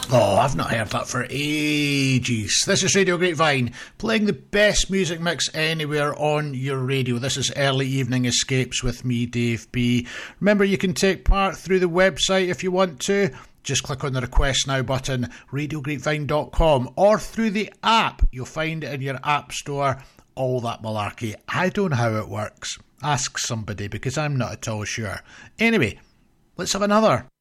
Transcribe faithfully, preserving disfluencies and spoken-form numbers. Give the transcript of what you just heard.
Oh, I've not heard that for ages. This is Radio Grapevine, playing the best music mix anywhere on your radio. This is Early Evening Escapes with me, Dave B. Remember, you can take part through the website if you want to. Just click on the Request Now button, radio grapevine dot com, or through the app. You'll find it in your app store, all that malarkey. I don't know how it works. Ask somebody, because I'm not at all sure. Anyway, let's have another